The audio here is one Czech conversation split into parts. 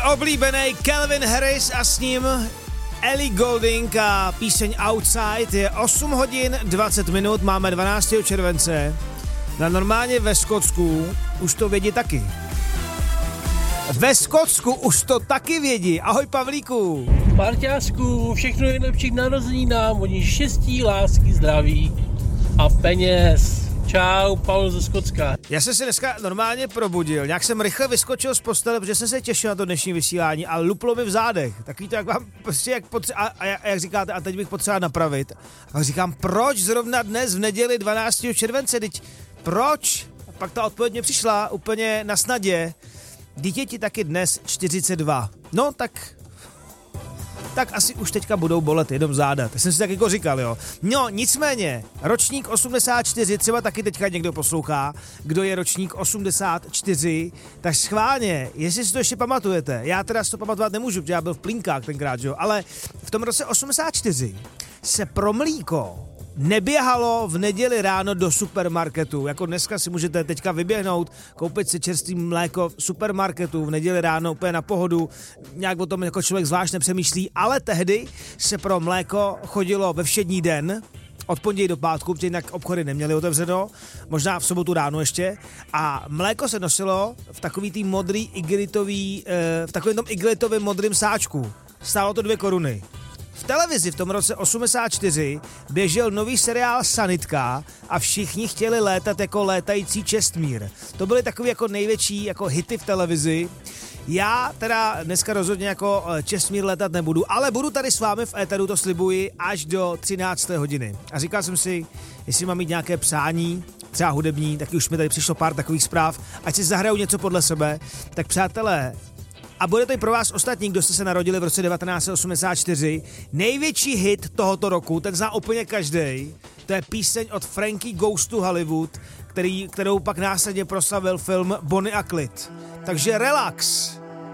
oblíbený Calvin Harris a s ním Ellie Goulding a píseň Outside. Je 8 hodin 20 minut, máme 12. července. Na normálně ve Skotsku už to vědí taky. Ve Skotsku už to taky vědí. Ahoj Pavlíku. Marťásku, všechno nejlepší k narozeninám, hodně štěstí, lásky, zdraví a peněz. Čau, Pavel ze Skotska. Já jsem se dneska normálně probudil, nějak jsem rychle vyskočil z postele, protože jsem se těšil na to dnešní vysílání a luplo mi v zádech. Takový to, jak vám prostě, jak říkáte, a teď bych potřeboval napravit. A říkám, proč zrovna dnes v neděli 12. července, teď proč? A pak ta odpověď mě přišla úplně na snadě. Dítěti taky dnes 42. No tak asi už teďka budou bolet jenom záda. To jsem si tak jako říkal, jo. No, nicméně, ročník 84, třeba taky teďka někdo poslouchá, kdo je ročník 84, tak schválně, jestli si to ještě pamatujete, já teda si to pamatovat nemůžu, protože já byl v Plínkách tenkrát, jo, ale v tom roce 84 se pro mlíko neběhalo v neděli ráno do supermarketu. Jako dneska si můžete teďka vyběhnout, koupit si čerstvý mléko v supermarketu v neděli ráno úplně na pohodu. Nějak o tom jako člověk zvlášť nepřemýšlí, ale tehdy se pro mléko chodilo ve všední den, od pondělí do pátku, protože jinak obchody neměly otevřeno, možná v sobotu ráno ještě. A mléko se nosilo v takový tý modrý igelitový, v takovém tom igelitovém modrým sáčku. Stálo to 2 koruny. V televizi v tom roce 84 běžel nový seriál Sanitka a všichni chtěli létat jako létající Čestmír. To byly takový jako největší jako hity v televizi. Já teda dneska rozhodně jako Čestmír létat nebudu, ale budu tady s vámi v éteru, to slibuji, až do 13. hodiny. A říkal jsem si, jestli mám mít nějaké přání, třeba hudební, taky už mi tady přišlo pár takových zpráv, ať si zahrajou něco podle sebe, tak přátelé, a bude to i pro vás ostatní, kdo jste se narodili v roce 1984. Největší hit tohoto roku, ten zná úplně každej. To je píseň od Frankie Goes to Hollywood, kterou pak následně proslavil film Bonnie a Clyde. Takže relax.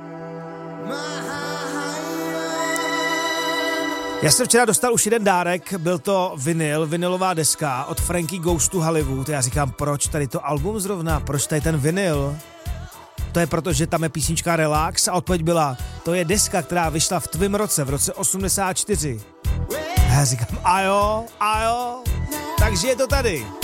Já jsem včera dostal už jeden dárek, byl to vinylová deska od Frankie Goes to Hollywood. Já říkám, proč tady to album zrovna, proč tady ten vinyl? To je proto, že tam je písnička Relax a odpověď byla, to je deska, která vyšla v tvým roce, v roce 84. A já říkám, a jo, takže je to tady.